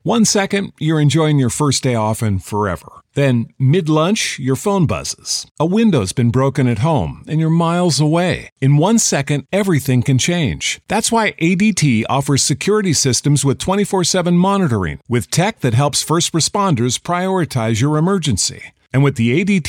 1 second, you're enjoying your first day off and forever. Then, mid-lunch, your phone buzzes. A window's been broken at home, and you're miles away. In 1 second, everything can change. That's why ADT offers security systems with 24/7 monitoring, with tech that helps first responders prioritize your emergency. And with the ADT